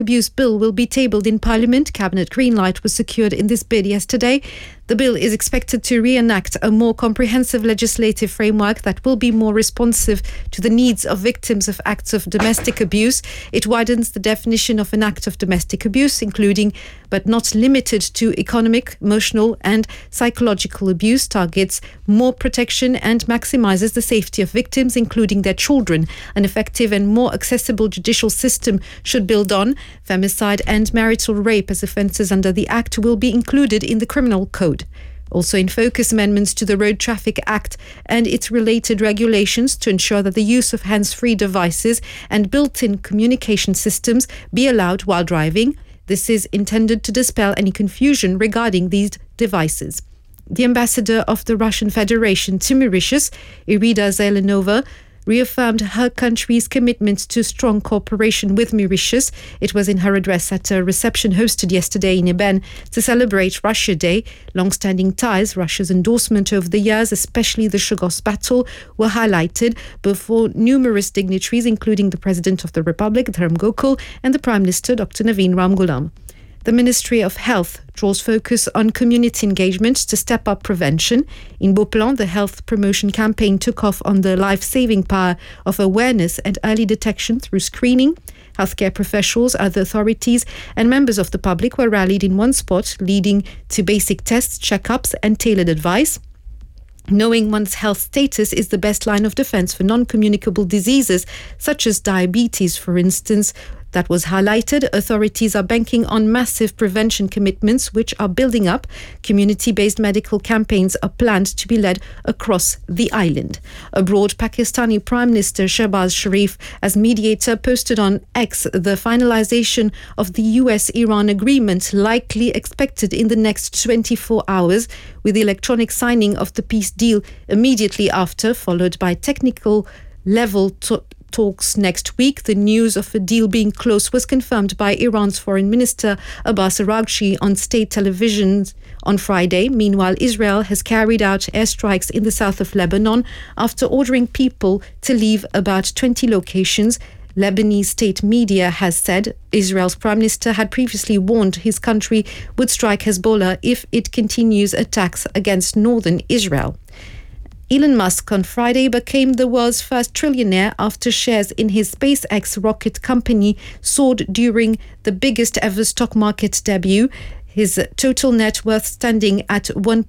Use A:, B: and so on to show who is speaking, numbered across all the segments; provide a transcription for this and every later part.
A: abuse bill will be tabled in Parliament. Cabinet green light was secured in this bid yesterday. The bill is expected to reenact a more comprehensive legislative framework that will be more responsive to the needs of victims of acts of domestic abuse. It widens the definition of an act of domestic abuse, including but not limited to economic, emotional and psychological abuse, targets more protection and maximizes the safety of victims, including their children. An effective and more accessible judicial system should build on. Femicide and marital rape as offences under the Act will be included in the criminal code. Also in focus, amendments to the Road Traffic Act and its related regulations to ensure that the use of hands-free devices and built-in communication systems be allowed while driving. This is intended to dispel any confusion regarding these devices. The ambassador of the Russian Federation to Mauritius, Irina Zelenova, reaffirmed her country's commitment to strong cooperation with Mauritius. It was in her address at a reception hosted yesterday in Eben to celebrate Russia Day. Long-standing ties, Russia's endorsement over the years, especially the Chagos battle, were highlighted before numerous dignitaries, including the President of the Republic, Dharam Gokul, and the Prime Minister, Dr. Naveen Ramgoolam. The Ministry of Health draws focus on community engagement to step up prevention. In Beauplan, the health promotion campaign took off on the life-saving power of awareness and early detection through screening. Healthcare professionals, other authorities and members of the public were rallied in one spot, leading to basic tests, checkups and tailored advice. Knowing one's health status is the best line of defense for non-communicable diseases, such as diabetes, for instance. That was highlighted. Authorities are banking on massive prevention commitments, which are building up. Community-based medical campaigns are planned to be led across the island. Abroad, Pakistani Prime Minister Shehbaz Sharif, as mediator, posted on X the finalization of the US-Iran agreement likely expected in the next 24 hours, with the electronic signing of the peace deal immediately after, followed by technical level talks next week. The news of a deal being close was confirmed by Iran's Foreign Minister Abbas Araghchi on state television on Friday. Meanwhile, Israel has carried out airstrikes in the south of Lebanon after ordering people to leave about 20 locations. Lebanese state media has said Israel's Prime Minister had previously warned his country would strike Hezbollah if it continues attacks against northern Israel. Elon Musk on Friday became the world's first trillionaire after shares in his SpaceX rocket company soared during the biggest ever stock market debut. His total net worth standing at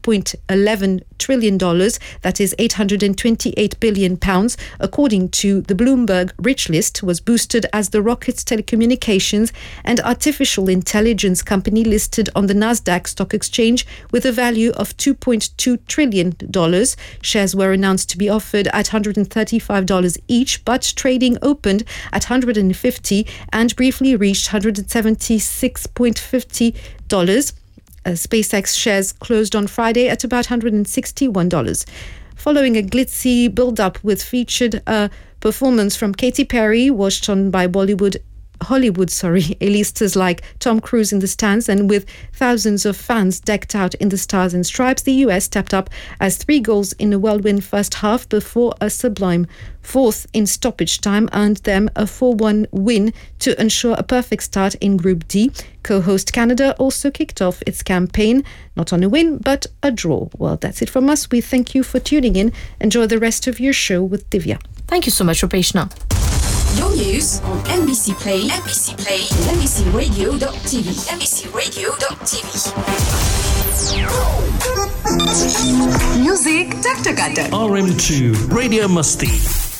A: $1.11 trillion, that is £828 billion, according to the Bloomberg Rich List, was boosted as the rocket's telecommunications and artificial intelligence company listed on the Nasdaq Stock Exchange with a value of $2.2 trillion. Shares were announced to be offered at $135 each, but trading opened at $150 and briefly reached $176.50. SpaceX shares closed on Friday at about $161. Following a glitzy build-up with featured performance from Katy Perry, watched on by Hollywood A-listers like Tom Cruise in the stands, and with thousands of fans decked out in the stars and stripes, the US stepped up as 3 goals in a whirlwind first half before a sublime fourth in stoppage time earned them a 4-1 win to ensure a perfect start in Group D. Co-host Canada also kicked off its campaign, not on a win, but a draw. Well, that's it from us. We thank you for tuning in. Enjoy the rest of your show with Divya.
B: Thank you so much, Rupeshna.
C: Your news on NBC Play, and NBCRadio.tv. Music Tak Tak Tak.
D: RM2 Radio Musti.